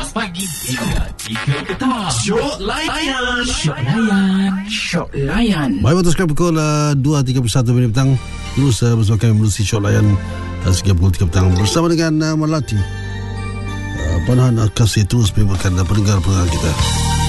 pagi hingga 3 petang. Syok layan. Syok layan. Syok layan. Baik, waktu sekarang pukul 2.31 minit petang. Terus bersama kami menerusi Syok Layan sehingga pukul 3 petang bersama dengan Melati. Panahan kasih terus membuatkan pendengar-pendengar kita.